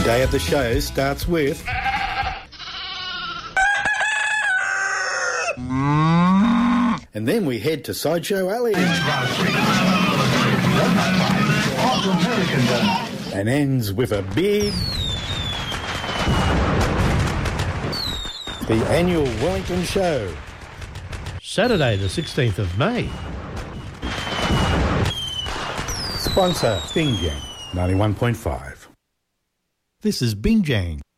The day of the show starts with... And then we head to Sideshow Alley. And ends with a big... The annual Wellington Show. Saturday the 16th of May. Sponsor, Bingjang 91.5. This is Bingjang.